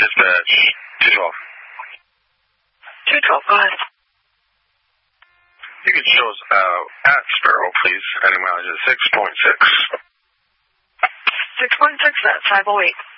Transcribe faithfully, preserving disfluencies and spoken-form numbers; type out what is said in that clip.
Dispatch, two twelve. two twelve, go ahead. You can show us uh, at Sparrow, please. Any mileage is six point six. six point six at five oh eight.